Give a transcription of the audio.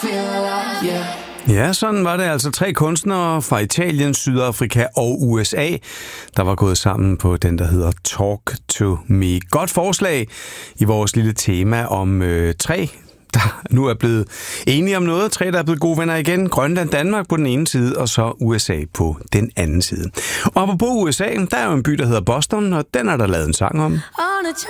Ja, sådan var det altså 3 kunstnere fra Italien, Sydafrika og USA, der var gået sammen på den, der hedder Talk to Me. Godt forslag i vores lille tema om 3, der nu er blevet enige om noget. 3, der er blevet gode venner igen. Grønland, Danmark på den ene side, og så USA på den anden side. Og apropos USA, der er jo en by, der hedder Boston, og den er der lavet en sang om.